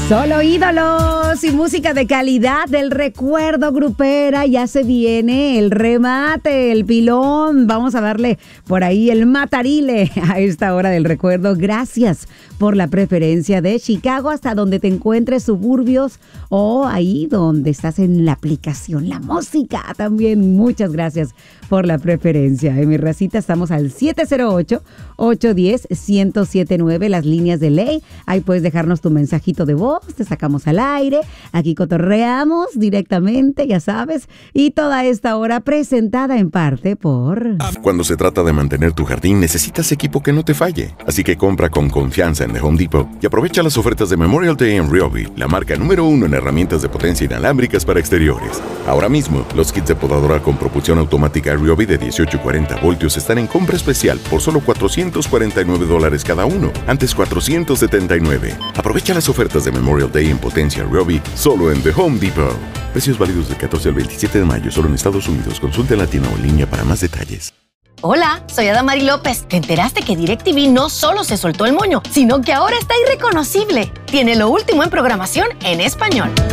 Solo ídolos y música de calidad del recuerdo grupera. Ya se viene el remate, el pilón. Vamos a darle por ahí el matarile a esta hora del recuerdo. Gracias por la preferencia de Chicago hasta donde te encuentres, suburbios o ahí donde estás en la aplicación, la música también. Muchas gracias por la preferencia. En mi racita estamos al 708-810-1079, las líneas de ley. Ahí puedes dejarnos tu mensajito de voz, te sacamos al aire, aquí cotorreamos directamente, ya sabes, y toda esta hora presentada en parte por... Cuando se trata de mantener tu jardín, necesitas equipo que no te falle. Así que compra con confianza en The Home Depot y aprovecha las ofertas de Memorial Day en Ryobi, la marca número 1 en herramientas de potencia inalámbricas para exteriores. Ahora mismo, los kits de podadora con propulsión automática Ryobi de 18 y 40 voltios están en compra especial por solo $449 cada uno, antes $479. Aprovecha las ofertas de Memorial Day en potencia Ryobi solo en The Home Depot. Precios válidos del 14 al 27 de mayo solo en Estados Unidos. Consulta en la tienda o en línea para más detalles. Hola, soy Adamari López. ¿Te enteraste que DirecTV no solo se soltó el moño, sino que ahora está irreconocible? Tiene lo último en programación en español.